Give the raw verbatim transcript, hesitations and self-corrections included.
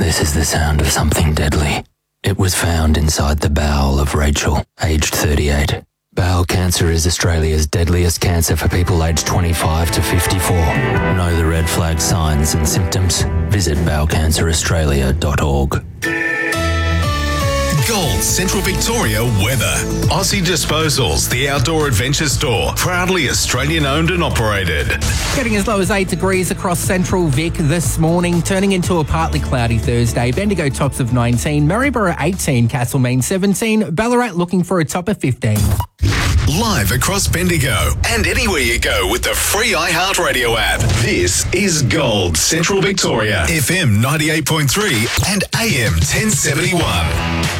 This is the sound of something deadly. It was found inside the bowel of Rachel, aged thirty-eight. Bowel cancer is Australia's deadliest cancer for people aged twenty-five to fifty-four. Know the red flag signs and symptoms? Visit bowel cancer australia dot org. Gold Central Victoria weather. Aussie Disposals, the outdoor adventure store, proudly Australian owned and operated. Getting as low as eight degrees across central Vic this morning, turning into a partly cloudy Thursday. Bendigo tops of nineteen, Maryborough eighteen, Castlemaine seventeen, Ballarat looking for a top of fifteen. Live across Bendigo and anywhere you go with the free iHeartRadio app. This is Gold Central Victoria, F M ninety-eight point three and A M ten seventy-one.